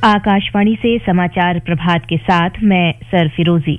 आकाशवाणी से समाचार प्रभात के साथ मैं सर फिरोजी।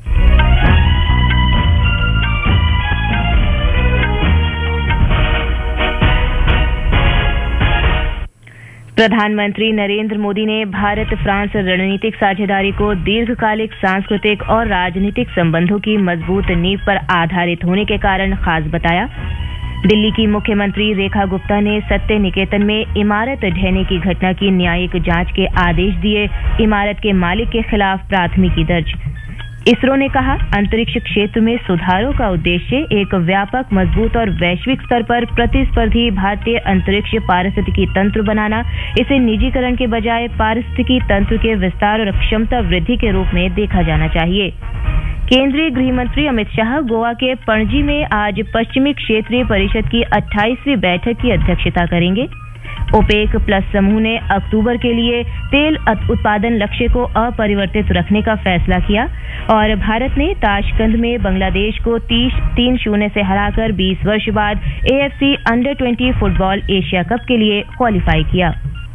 प्रधानमंत्री नरेंद्र मोदी ने भारत फ्रांस रणनीतिक साझेदारी को दीर्घकालिक सांस्कृतिक और राजनीतिक संबंधों की मजबूत नींव पर आधारित होने के कारण खास बताया। दिल्ली की मुख्यमंत्री रेखा गुप्ता ने सत्य निकेतन में इमारत ढहने की घटना की न्यायिक जांच के आदेश दिए। इमारत के मालिक के खिलाफ प्राथमिकी दर्ज। इसरो ने कहा, अंतरिक्ष क्षेत्र में सुधारों का उद्देश्य एक व्यापक, मजबूत और वैश्विक स्तर पर प्रतिस्पर्धी भारतीय अंतरिक्ष पारिस्थितिकी तंत्र बनाना। इसे निजीकरण के बजाय पारिस्थितिकी तंत्र के विस्तार और क्षमता वृद्धि के रूप में देखा जाना चाहिए। केंद्रीय गृह मंत्री अमित शाह गोवा के पणजी में आज पश्चिमी क्षेत्रीय परिषद की 28वीं बैठक की अध्यक्षता करेंगे। ओपेक प्लस समूह ने अक्टूबर के लिए तेल उत्पादन लक्ष्य को अपरिवर्तित रखने का फैसला किया और भारत ने ताशकंद में बांग्लादेश को 3-0 से हराकर 20 वर्ष बाद AFC अंडर-20 फुटबॉल एशिया कप के लिए क्वालिफाई किया।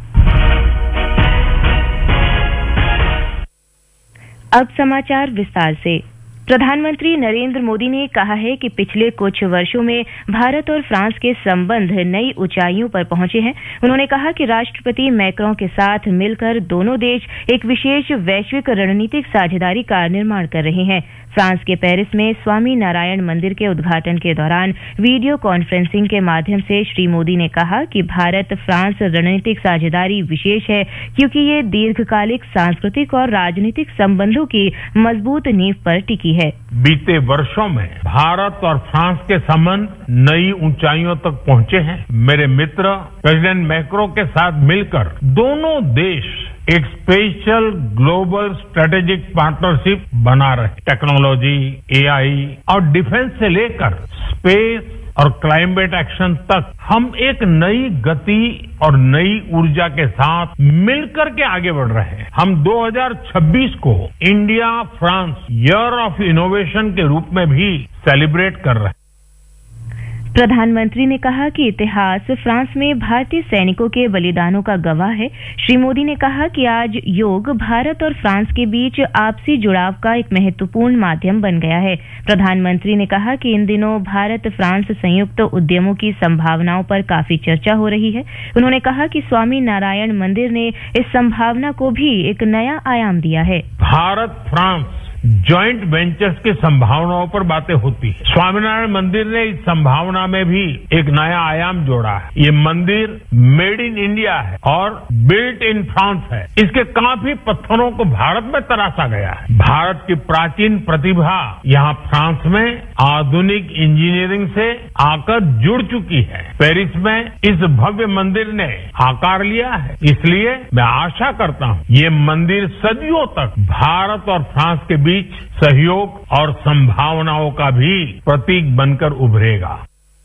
अब समाचार विस्तार से। प्रधानमंत्री नरेंद्र मोदी ने कहा है कि पिछले कुछ वर्षों में भारत और फ्रांस के संबंध नई ऊंचाइयों पर पहुंचे हैं। उन्होंने कहा कि राष्ट्रपति मैक्रों के साथ मिलकर दोनों देश एक विशेष वैश्विक रणनीतिक साझेदारी का निर्माण कर रहे हैं। फ्रांस के पेरिस में स्वामी नारायण मंदिर के उद्घाटन के दौरान वीडियो कॉन्फ्रेंसिंग के माध्यम से श्री मोदी ने कहा कि भारत फ्रांस रणनीतिक साझेदारी विशेष है क्योंकि ये दीर्घकालिक सांस्कृतिक और राजनीतिक संबंधों की मजबूत नींव पर टिकी है। बीते वर्षों में भारत और फ्रांस के संबंध नई ऊंचाइयों तक पहुंचे हैं। मेरे मित्र प्रेसिडेंट मैक्रों के साथ मिलकर दोनों देश एक स्पेशल ग्लोबल स्ट्रेटेजिक पार्टनरशिप बना रहे। टेक्नोलॉजी, AI और डिफेंस से लेकर स्पेस और क्लाइमेट एक्शन तक हम एक नई गति और नई ऊर्जा के साथ मिलकर के आगे बढ़ रहे हैं। हम 2026 को India France year of innovation के रूप में भी सेलिब्रेट कर रहे हैं। प्रधानमंत्री ने कहा कि इतिहास फ्रांस में भारतीय सैनिकों के बलिदानों का गवाह है। श्री मोदी ने कहा कि आज योग भारत और फ्रांस के बीच आपसी जुड़ाव का एक महत्वपूर्ण माध्यम बन गया है। प्रधानमंत्री ने कहा कि इन दिनों भारत फ्रांस संयुक्त उद्यमों की संभावनाओं पर काफी चर्चा हो रही है। उन्होंने कहा कि स्वामी नारायण मंदिर ने इस संभावना को भी एक नया आयाम दिया है। भारत फ्रांस जॉइंट वेंचर्स की संभावनाओं पर बातें होती है। स्वामीनारायण मंदिर ने इस संभावना में भी एक नया आयाम जोड़ा है। ये मंदिर मेड इन इंडिया है और बिल्ट इन फ्रांस है। इसके काफी पत्थरों को भारत में तराशा गया है। भारत की प्राचीन प्रतिभा यहाँ फ्रांस में आधुनिक इंजीनियरिंग से आकर जुड़ चुकी है। पेरिस में इस भव्य मंदिर ने आकार लिया है। इसलिए मैं आशा करता हूँ ये मंदिर सदियों तक भारत और फ्रांस के बीच सहयोग और संभावनाओं का भी प्रतीक बनकर उभरेगा।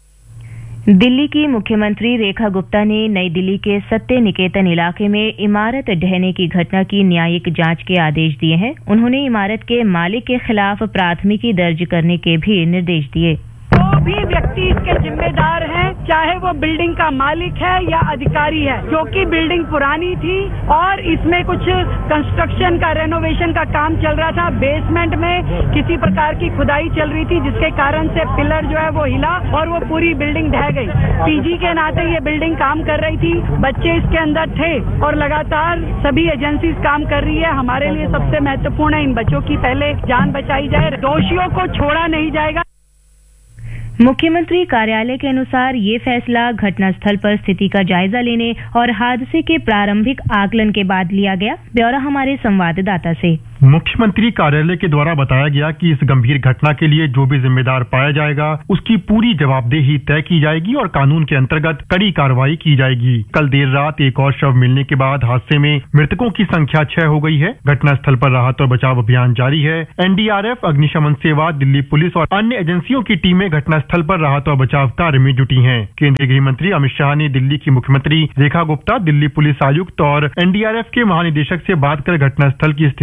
दिल्ली की मुख्यमंत्री रेखा गुप्ता ने नई दिल्ली के सत्य निकेतन इलाके में इमारत ढहने की घटना की न्यायिक जांच के आदेश दिए हैं। उन्होंने इमारत के मालिक के खिलाफ प्राथमिकी दर्ज करने के भी निर्देश दिए। जो भी व्यक्ति इसके जिम्मेदार हैं, चाहे वो बिल्डिंग का मालिक है या अधिकारी है, क्योंकि बिल्डिंग पुरानी थी और इसमें कुछ कंस्ट्रक्शन का, रेनोवेशन का काम चल रहा था। बेसमेंट में किसी प्रकार की खुदाई चल रही थी जिसके कारण से पिलर जो है वो हिला और वो पूरी बिल्डिंग ढह गई। PG के नाते ये बिल्डिंग काम कर रही थी, बच्चे इसके अंदर थे और लगातार सभी एजेंसीज काम कर रही है। हमारे लिए सबसे महत्वपूर्ण है इन बच्चों की पहले जान बचाई जाए, दोषियों को छोड़ा नहीं जाएगा। मुख्यमंत्री कार्यालय के अनुसार ये फैसला घटनास्थल पर स्थिति का जायजा लेने और हादसे के प्रारंभिक आकलन के बाद लिया गया। ब्यौरा हमारे संवाददाता से। मुख्यमंत्री कार्यालय के द्वारा बताया गया कि इस गंभीर घटना के लिए जो भी जिम्मेदार पाया जाएगा उसकी पूरी जवाबदेही तय की जाएगी और कानून के अंतर्गत कड़ी कार्रवाई की जाएगी। कल देर रात एक और शव मिलने के बाद हादसे में मृतकों की संख्या 6 हो गई है। घटनास्थल पर राहत और बचाव अभियान जारी है। NDRF, अग्निशमन सेवा, दिल्ली पुलिस और अन्य एजेंसियों की टीमें घटनास्थल पर राहत और बचाव कार्य में जुटी हैं। केंद्रीय गृह मंत्री अमित शाह ने दिल्ली की मुख्यमंत्री रेखा गुप्ता, दिल्ली पुलिस आयुक्त और NDRF के महानिदेशक से बात कर घटनास्थल की स्थिति का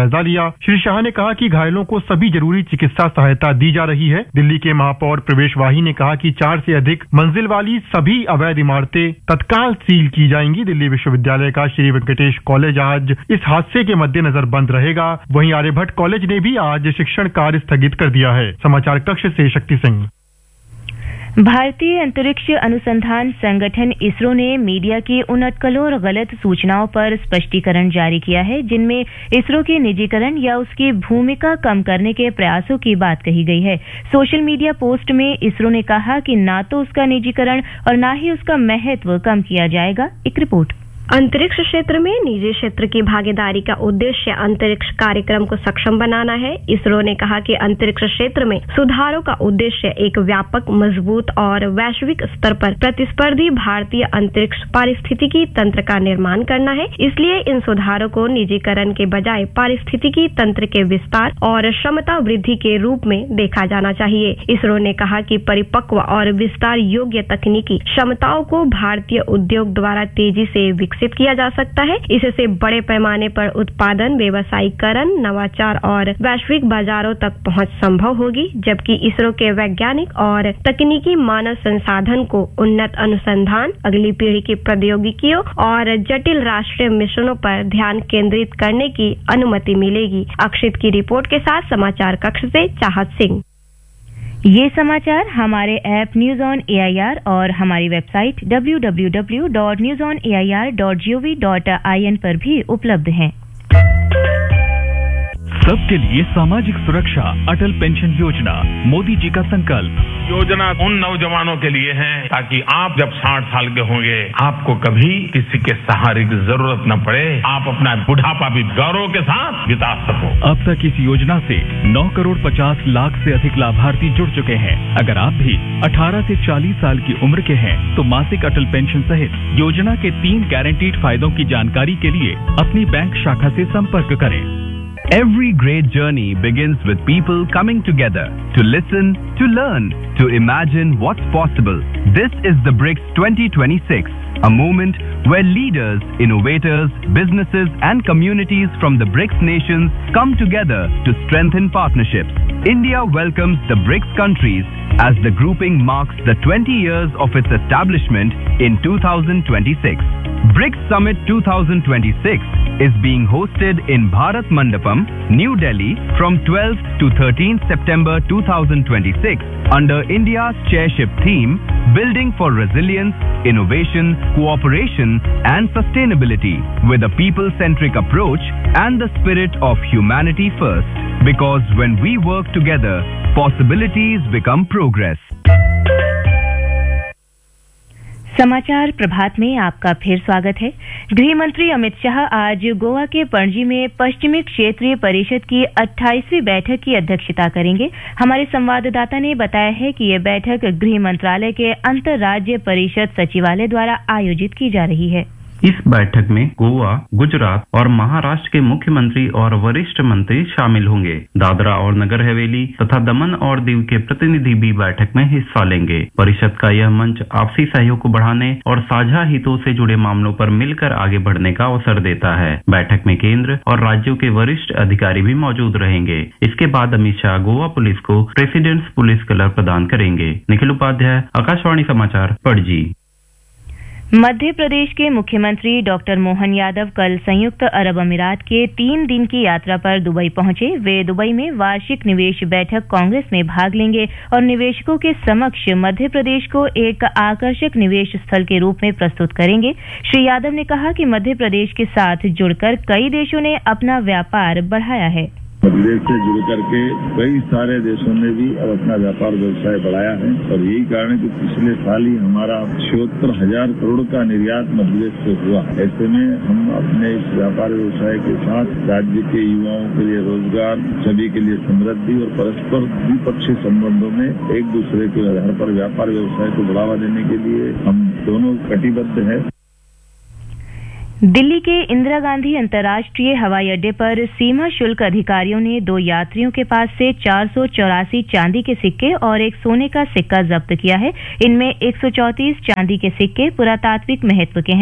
जायजा लिया। श्री शाह ने कहा कि घायलों को सभी जरूरी चिकित्सा सहायता दी जा रही है। दिल्ली के महापौर प्रवेश वाही ने कहा कि 4 से अधिक मंजिल वाली सभी अवैध इमारतें तत्काल सील की जाएंगी। दिल्ली विश्वविद्यालय का श्री वेंकटेश कॉलेज आज इस हादसे के मद्देनजर बंद रहेगा। वहीं आर्यभट्ट कॉलेज ने भी आज शिक्षण कार्य स्थगित कर दिया है। समाचार कक्ष से शक्ति सिंह। भारतीय अंतरिक्ष अनुसंधान संगठन इसरो ने मीडिया की उन अटकलों और गलत सूचनाओं पर स्पष्टीकरण जारी किया है जिनमें इसरो के निजीकरण या उसकी भूमिका कम करने के प्रयासों की बात कही गई है। सोशल मीडिया पोस्ट में इसरो ने कहा कि न तो उसका निजीकरण और न ही उसका महत्व कम किया जाएगा। एक रिपोर्ट। अंतरिक्ष क्षेत्र में निजी क्षेत्र की भागीदारी का उद्देश्य अंतरिक्ष कार्यक्रम को सक्षम बनाना है। इसरो ने कहा कि अंतरिक्ष क्षेत्र में सुधारों का उद्देश्य एक व्यापक, मजबूत और वैश्विक स्तर पर प्रतिस्पर्धी भारतीय अंतरिक्ष पारिस्थितिकी तंत्र का निर्माण करना है। इसलिए इन सुधारों को निजीकरण के बजाय पारिस्थितिकी तंत्र के विस्तार और क्षमता वृद्धि के रूप में देखा जाना चाहिए। इसरो ने कहा कि परिपक्व और विस्तार योग्य तकनीकी क्षमताओं को भारतीय उद्योग द्वारा तेजी से विकसित किया जा सकता है। इससे बड़े पैमाने पर उत्पादन, व्यवसायीकरण, नवाचार और वैश्विक बाजारों तक पहुंच संभव होगी, जबकि इसरो के वैज्ञानिक और तकनीकी मानव संसाधन को उन्नत अनुसंधान, अगली पीढ़ी की प्रौद्योगिकियों और जटिल राष्ट्रीय मिशनों पर ध्यान केंद्रित करने की अनुमति मिलेगी। अक्षित की रिपोर्ट के साथ समाचार कक्ष से चाहत सिंह। ये समाचार हमारे ऐप न्यूज ऑन एआईआर और हमारी वेबसाइट www.newsonair.gov.in पर भी उपलब्ध हैं। सबके लिए सामाजिक सुरक्षा, अटल पेंशन योजना, मोदी जी का संकल्प। योजना उन नौजवानों के लिए है ताकि आप जब 60 साल के होंगे आपको कभी किसी के सहारे की जरूरत न पड़े, आप अपना बुढ़ापा भी गौरव के साथ बिता सको। अब तक इस योजना से 9 करोड़ 50 लाख से अधिक लाभार्थी जुड़ चुके हैं। अगर आप भी 18 से 40 साल की उम्र के हैं तो मासिक अटल पेंशन सहित योजना के 3 गारंटीड फायदों की जानकारी के लिए अपनी बैंक शाखा से संपर्क करें। Every great journey begins with people coming together to listen, to learn, to imagine what's possible. This is the BRICS 2026, a moment where leaders, innovators, businesses and communities from the BRICS nations come together to strengthen partnerships. India welcomes the BRICS countries as the grouping marks the 20 years of its establishment in 2026. BRICS Summit 2026 is being hosted in Bharat Mandapam, New Delhi from 12th to 13th September 2026 under India's chairship theme Building for Resilience, Innovation, Cooperation and Sustainability with a people-centric approach and the spirit of humanity first. Because when we work together, possibilities become progress. समाचार प्रभात में आपका फिर स्वागत है। गृह मंत्री अमित शाह आज गोवा के पणजी में पश्चिमी क्षेत्रीय परिषद की 28वीं बैठक की अध्यक्षता करेंगे। हमारे संवाददाता ने बताया है कि यह बैठक गृह मंत्रालय के अंतर्राज्य परिषद सचिवालय द्वारा आयोजित की जा रही है। इस बैठक में गोवा, गुजरात और महाराष्ट्र के मुख्यमंत्री और वरिष्ठ मंत्री शामिल होंगे। दादरा और नगर हवेली तथा दमन और दीव के प्रतिनिधि भी बैठक में हिस्सा लेंगे। परिषद का यह मंच आपसी सहयोग को बढ़ाने और साझा हितों से जुड़े मामलों पर मिलकर आगे बढ़ने का अवसर देता है। बैठक में केंद्र और राज्यों के वरिष्ठ अधिकारी भी मौजूद रहेंगे। इसके बाद अमित शाह गोवा पुलिस को प्रेसिडेंट्स पुलिस कलर प्रदान करेंगे। निखिल उपाध्याय, आकाशवाणी समाचार, पणजी। मध्य प्रदेश के मुख्यमंत्री डॉक्टर मोहन यादव कल संयुक्त अरब अमीरात के 3 दिन की यात्रा पर दुबई पहुंचे। वे दुबई में वार्षिक निवेश बैठक कांग्रेस में भाग लेंगे और निवेशकों के समक्ष मध्य प्रदेश को एक आकर्षक निवेश स्थल के रूप में प्रस्तुत करेंगे। श्री यादव ने कहा कि मध्य प्रदेश के साथ जुड़कर कई देशों ने अपना व्यापार बढ़ाया है। प्रदेश से जुड़ करके कई सारे देशों ने भी अब अपना व्यापार व्यवसाय बढ़ाया है और यही कारण है कि पिछले साल ही हमारा 76,000 करोड़ का निर्यात मध्य प्रदेश से हुआ। ऐसे में हम अपने इस व्यापार व्यवसाय के साथ राज्य के युवाओं के लिए रोजगार, सभी के लिए समृद्धि और परस्पर द्विपक्षीय संबंधों में एक दूसरे के आधार पर व्यापार व्यवसाय को बढ़ावा देने के लिए हम दोनों कटिबद्ध हैं। दिल्ली के इंदिरा गांधी अंतर्राष्ट्रीय हवाई अड्डे पर सीमा शुल्क अधिकारियों ने 2 यात्रियों के पास से 484 चांदी के सिक्के और एक सोने का सिक्का जब्त किया है। इनमें 134 चांदी के सिक्के पुरातात्विक महत्व के हैं।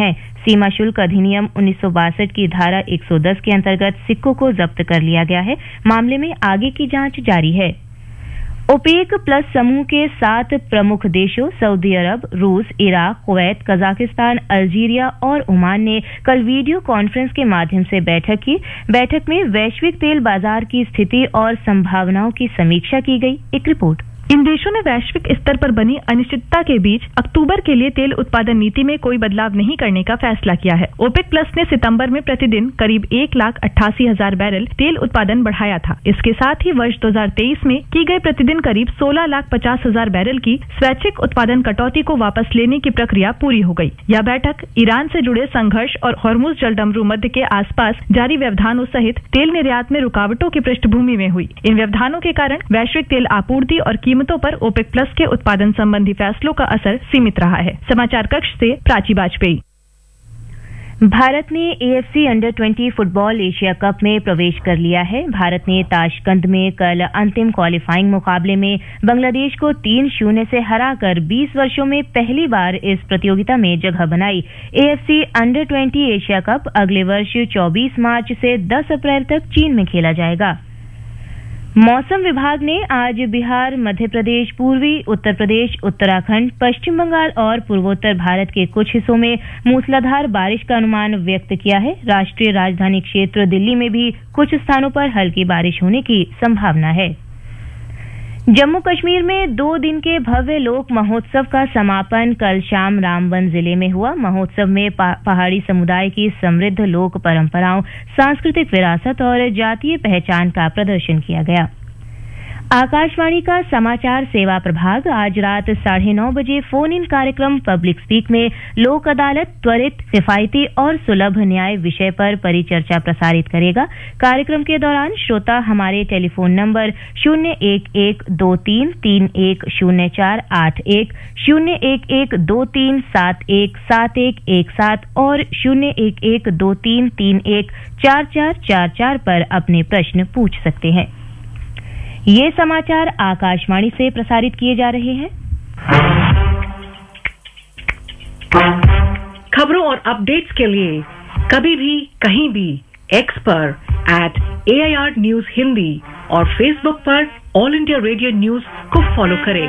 सीमा शुल्क अधिनियम 1962 की धारा 110 के अंतर्गत सिक्कों को जब्त कर लिया गया है। मामले में आगे की जांच जारी है। ओपेक प्लस समूह के 7 प्रमुख देशों सऊदी अरब, रूस, इराक, कुवैत, कजाकिस्तान, अल्जीरिया और ओमान ने कल वीडियो कॉन्फ्रेंस के माध्यम से बैठक की। बैठक में वैश्विक तेल बाजार की स्थिति और संभावनाओं की समीक्षा की गई। एक रिपोर्ट। इन देशों ने वैश्विक स्तर पर बनी अनिश्चितता के बीच अक्टूबर के लिए तेल उत्पादन नीति में कोई बदलाव नहीं करने का फैसला किया है। ओपेक प्लस ने सितंबर में प्रतिदिन करीब 1,88,000 बैरल तेल उत्पादन बढ़ाया था। इसके साथ ही वर्ष 2023 में की गई प्रतिदिन करीब 16,50,000 बैरल की स्वैच्छिक उत्पादन कटौती को वापस लेने की प्रक्रिया पूरी हो गई। यह बैठक ईरान से जुड़े संघर्ष और हॉर्मुज जलडमरू मध्य के आसपास जारी व्यवधानों सहित तेल निर्यात में रुकावटों की पृष्ठभूमि में हुई। इन व्यवधानों के कारण वैश्विक तेल आपूर्ति और कीमतों पर ओपेक प्लस के उत्पादन संबंधी फैसलों का असर सीमित रहा है। समाचार कक्ष से प्राची बाजपेयी। भारत ने AFC अंडर-20 फुटबॉल एशिया कप में प्रवेश कर लिया है। भारत ने ताशकंद में कल अंतिम क्वालिफाइंग मुकाबले में बांग्लादेश को 3-0 से हराकर 20 वर्षों में पहली बार इस प्रतियोगिता में जगह बनाई। AFC अंडर-20 एशिया कप अगले वर्ष 24 मार्च से 10 अप्रैल तक चीन में खेला जाएगा। मौसम विभाग ने आज बिहार, मध्य प्रदेश, पूर्वी उत्तर प्रदेश, उत्तराखंड, पश्चिम बंगाल और पूर्वोत्तर भारत के कुछ हिस्सों में मूसलाधार बारिश का अनुमान व्यक्त किया है। राष्ट्रीय राजधानी क्षेत्र दिल्ली में भी कुछ स्थानों पर हल्की बारिश होने की संभावना है। जम्मू कश्मीर में 2 दिन के भव्य लोक महोत्सव का समापन कल शाम रामबन जिले में हुआ। महोत्सव में पहाड़ी समुदाय की समृद्ध लोक परंपराओं, सांस्कृतिक विरासत और जातीय पहचान का प्रदर्शन किया गया। आकाशवाणी का समाचार सेवा प्रभाग आज रात 9:30 बजे फोन इन कार्यक्रम पब्लिक स्पीक में लोक अदालत, त्वरित, किफायती और सुलभ न्याय विषय पर परिचर्चा प्रसारित करेगा। कार्यक्रम के दौरान श्रोता हमारे टेलीफोन नंबर 01123310481, 01123717117 और 01123314444 पर अपने प्रश्न पूछ सकते हैं। ये समाचार आकाशवाणी से प्रसारित किए जा रहे हैं। खबरों और अपडेट्स के लिए कभी भी कहीं भी एक्स पर @AIR News हिंदी और फेसबुक पर ऑल इंडिया रेडियो न्यूज को फॉलो करें।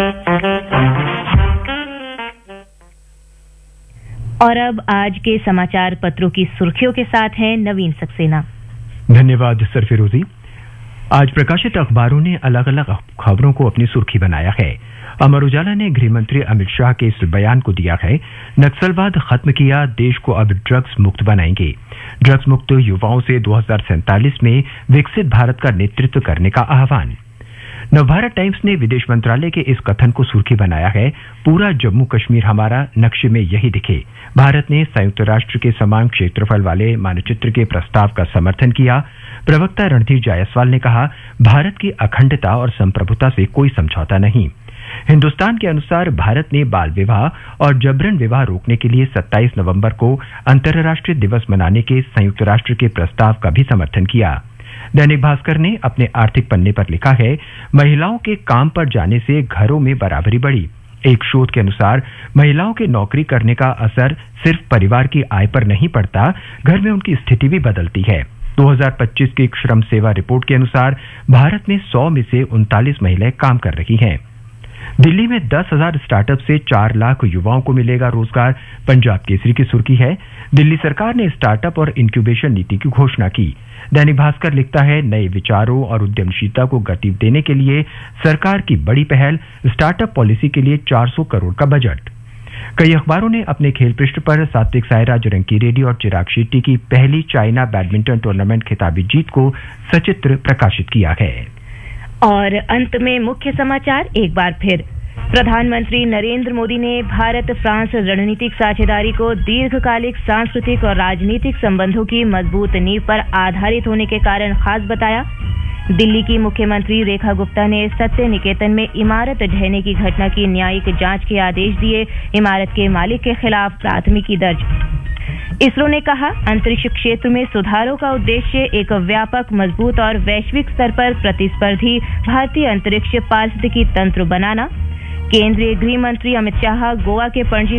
और अब आज के समाचार पत्रों की सुर्खियों के साथ हैं नवीन सक्सेना। धन्यवाद सरफिरोजी। आज प्रकाशित अखबारों ने अलग अलग खबरों को अपनी सुर्खी बनाया है। अमर उजाला ने गृह मंत्री अमित शाह के इस बयान को दिया है, नक्सलवाद खत्म किया, देश को अब ड्रग्स मुक्त बनाएंगे। ड्रग्स मुक्त युवाओं से 2047 में विकसित भारत का नेतृत्व करने का आह्वान। नवभारत टाइम्स ने विदेश मंत्रालय के इस कथन को सुर्खी बनाया है, पूरा जम्मू कश्मीर हमारा, नक्शे में यही दिखे। भारत ने संयुक्त राष्ट्र के समान क्षेत्रफल वाले मानचित्र के प्रस्ताव का समर्थन किया। प्रवक्ता रणधीर जायसवाल ने कहा, भारत की अखंडता और संप्रभुता से कोई समझौता नहीं। हिंदुस्तान के अनुसार भारत ने बाल विवाह और जबरन विवाह रोकने के लिए 27 नवंबर को अंतर्राष्ट्रीय दिवस मनाने के संयुक्त राष्ट्र के प्रस्ताव का भी समर्थन किया। दैनिक भास्कर ने अपने आर्थिक पन्ने पर लिखा है, महिलाओं के काम पर जाने से घरों में बराबरी बढ़ी। एक शोध के अनुसार महिलाओं के नौकरी करने का असर सिर्फ परिवार की आय पर नहीं पड़ता, घर में उनकी स्थिति भी बदलती है। 2025 की श्रम सेवा रिपोर्ट के अनुसार भारत में 100 में से 39 महिलाएं काम कर रही हैं। दिल्ली में 10,000 स्टार्टअप से 4 लाख युवाओं को मिलेगा रोजगार। पंजाब केसरी की सुर्खी है, दिल्ली सरकार ने स्टार्टअप और इंक्यूबेशन नीति की घोषणा की। दैनिक भास्कर लिखता है, नए विचारों और उद्यमशीलता को गति देने के लिए सरकार की बड़ी पहल, स्टार्टअप पॉलिसी के लिए 400 करोड़ का बजट। कई अखबारों ने अपने खेल पृष्ठ पर सात्विक साईराज, रंकीरेड्डी और चिराग शेट्टी की पहली चाइना बैडमिंटन टूर्नामेंट खिताबी जीत को सचित्र प्रकाशित किया है। और अंत में मुख्य समाचार एक बार फिर। प्रधानमंत्री नरेंद्र मोदी ने भारत फ्रांस रणनीतिक साझेदारी को दीर्घकालिक सांस्कृतिक और राजनीतिक संबंधों की मजबूत नींव पर आधारित होने के कारण खास बताया। दिल्ली की मुख्यमंत्री रेखा गुप्ता ने सत्य निकेतन में इमारत ढहने की घटना की न्यायिक जांच के आदेश दिए। इमारत के मालिक के खिलाफ प्राथमिकी दर्ज। इसरो ने कहा, अंतरिक्ष क्षेत्र में सुधारों का उद्देश्य एक व्यापक, मजबूत और वैश्विक स्तर पर प्रतिस्पर्धी भारतीय अंतरिक्ष पारिस्थितिकी तंत्र बनाना। केंद्रीय गृह मंत्री अमित शाह गोवा के पणजी